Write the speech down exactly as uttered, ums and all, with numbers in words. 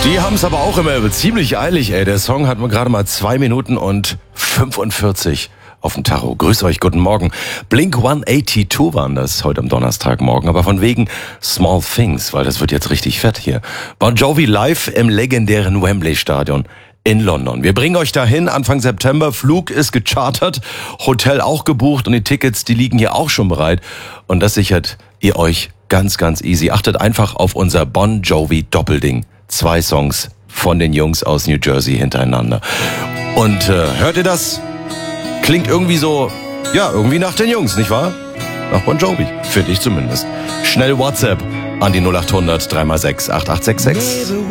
Die haben es aber auch immer ziemlich eilig, ey. Der Song hat gerade mal zwei Minuten und fünfundvierzig auf dem Tacho. Grüß euch, guten Morgen. Blink hundertzweiundachtzig waren das heute am Donnerstagmorgen, aber von wegen Small Things, weil das wird jetzt richtig fett hier. Bon Jovi live im legendären Wembley Stadion in London. Wir bringen euch dahin Anfang September. Flug ist gechartert, Hotel auch gebucht und die Tickets, die liegen hier auch schon bereit. Und das sichert ihr euch ganz, ganz easy. Achtet einfach auf unser Bon Jovi Doppelding. Zwei Songs von den Jungs aus New Jersey hintereinander. Und äh, hört ihr das? Klingt irgendwie so, ja, irgendwie nach den Jungs, nicht wahr? Nach Bon Jovi, finde ich zumindest. Schnell WhatsApp an die null acht hundert drei mal sechs acht acht sechs sechs.